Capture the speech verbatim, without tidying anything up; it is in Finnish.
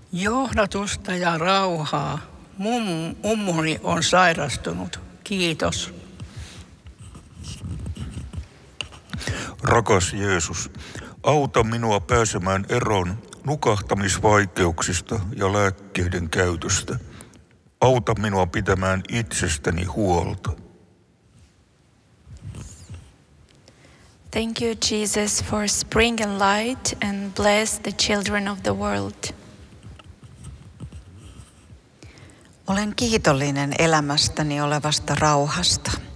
Johdatusta ja rauhaa. Mum, mummuni on sairastunut. Kiitos. Rakas Jeesus, auta minua pääsemään eroon nukahtamisvaikeuksista ja lääkkeiden käytöstä. Auta minua pitämään itsestäni huolta. Thank you, Jesus, for spring and light, and bless the children of the world. Olen kiitollinen elämästäni olevasta rauhasta.